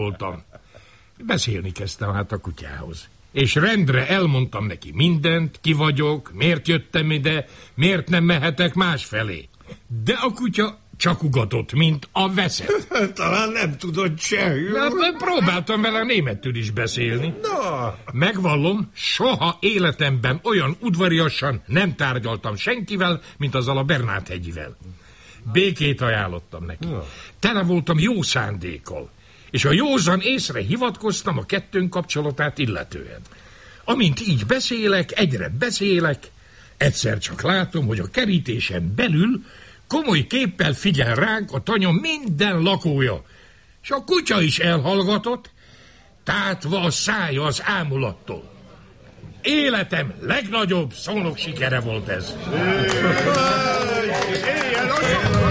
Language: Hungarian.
voltam. Beszélni kezdtem hát a kutyához. És rendre elmondtam neki mindent, ki vagyok, miért jöttem ide, miért nem mehetek másfelé. De a kutya csak ugatott, mint a veszett. Talán nem tudod csehül. Próbáltam vele németül is beszélni. Na. Megvallom, soha életemben olyan udvariasan nem tárgyaltam senkivel, mint azzal a Bernát-hegyivel. Békét ajánlottam neki. Tele voltam jó szándékkal, és a józan észre hivatkoztam a kettőnk kapcsolatát illetően. Amint így beszélek, egyre beszélek, egyszer csak látom, hogy a kerítésen belül komoly képpel figyel ránk a tanya minden lakója, és a kutya is elhallgatott, tátva a szája az ámulattól. Életem legnagyobb szónok sikere volt ez. Éjjel